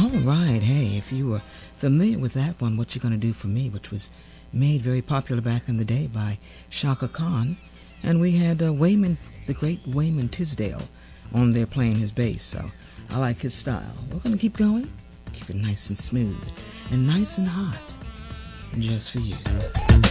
All right, hey, if you were familiar with that one, What You Gonna Do For Me, which was made very popular back in the day by Shaka Khan, and we had Wayman, the great Wayman Tisdale, on there playing his bass, so I like his style. We're gonna keep going, keep it nice and smooth, and nice and hot, just for you.